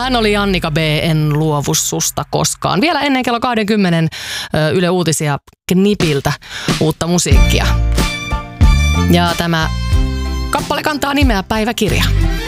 Hän oli Annika B. En luovu susta koskaan. Vielä ennen kello 20 Yle Uutisia Knipiltä uutta musiikkia. Ja tämä kappale kantaa nimeä Päiväkirja.